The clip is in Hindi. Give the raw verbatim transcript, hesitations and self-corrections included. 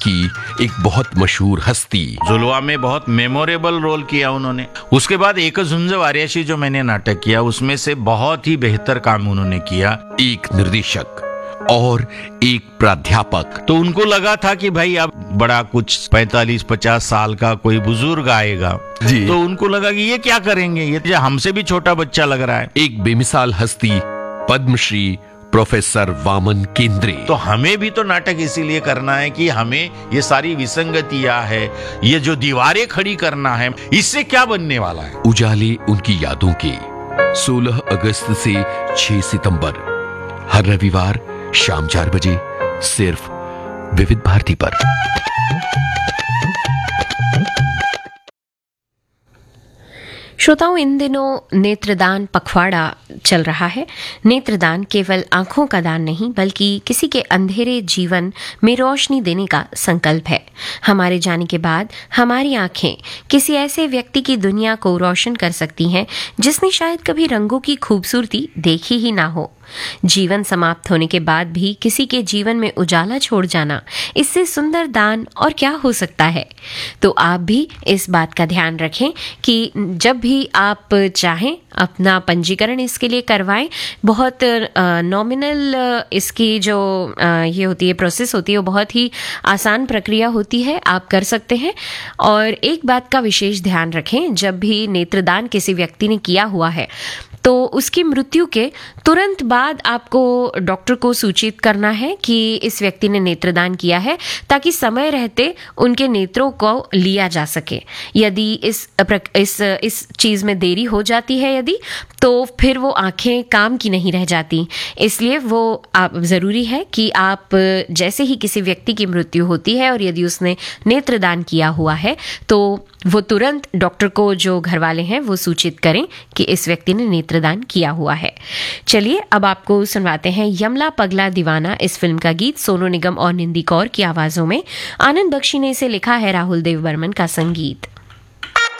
की एक बहुत मशहूर हस्ती। जुलवा में बहुत मेमोरेबल रोल किया उन्होंने। उसके बाद एक झुंज वारियाशी जो मैंने नाटक किया, उसमें से बहुत ही बेहतर काम उन्होंने किया। एक निर्देशक और एक प्राध्यापक। तो उनको लगा था कि भाई अब बड़ा कुछ पैंतालीस पचास साल का कोई बुजुर्ग आएगा जी। तो उनको लगा कि ये क्या करेंगे, ये हमसे भी छोटा बच्चा लग रहा है। एक बेमिसाल हस्ती पद्मश्री प्रोफेसर वामन केंद्रे। तो हमें भी तो नाटक इसीलिए करना है कि हमें ये सारी विसंगतियां है, ये जो दीवारें खड़ी करना है, इससे क्या बनने वाला है। उजाले उनकी यादों के सोलह अगस्त से छह सितंबर हर रविवार शाम चार बजे सिर्फ विविध भारती पर। श्रोताओं, इन दिनों नेत्रदान पखवाड़ा चल रहा है। नेत्रदान केवल आंखों का दान नहीं बल्कि किसी के अंधेरे जीवन में रोशनी देने का संकल्प है। हमारे जाने के बाद हमारी आंखें किसी ऐसे व्यक्ति की दुनिया को रोशन कर सकती हैं जिसने शायद कभी रंगों की खूबसूरती देखी ही ना हो। जीवन समाप्त होने के बाद भी किसी के जीवन में उजाला छोड़ जाना, इससे सुंदर दान और क्या हो सकता है। तो आप भी इस बात का ध्यान रखें कि जब भी आप चाहें अपना पंजीकरण इसके लिए करवाएं। बहुत नॉमिनल इसकी जो आ, ये होती है प्रोसेस होती है, वो बहुत ही आसान प्रक्रिया होती है, आप कर सकते हैं। और एक बात का विशेष ध्यान रखें, जब भी नेत्रदान किसी व्यक्ति ने किया हुआ है तो उसकी मृत्यु के तुरंत बाद आपको डॉक्टर को सूचित करना है कि इस व्यक्ति ने नेत्रदान किया है, ताकि समय रहते उनके नेत्रों को लिया जा सके। यदि इस इस इस चीज़ में देरी हो जाती है यदि तो फिर वो आंखें काम की नहीं रह जाती। इसलिए वो आप ज़रूरी है कि आप जैसे ही किसी व्यक्ति की मृत्यु होती है और यदि उसने नेत्रदान किया हुआ है तो वो तुरंत डॉक्टर को, जो घर वाले हैं, वो सूचित करें कि इस व्यक्ति ने नेत्रदान किया हुआ है। चलिए अब आपको सुनवाते हैं यमला पगला दीवाना, इस फिल्म का गीत सोनू निगम और निंदी कौर की आवाजों में। आनंद बख्शी ने इसे लिखा है, राहुल देव बर्मन का संगीत।